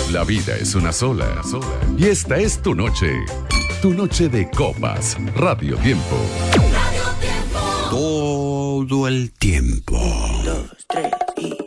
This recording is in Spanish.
La vida es una sola. Y esta es tu noche. Tu noche de copas. Radio Tiempo. Todo el tiempo. 1, 2, 3 y...